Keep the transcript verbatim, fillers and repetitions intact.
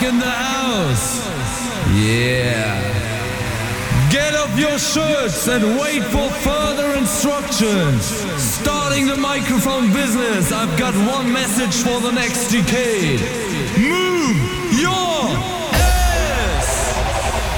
in the house. Yeah. Get off your shirts and wait for further instructions. Starting the microphone business, I've got one message for the next decade. Move!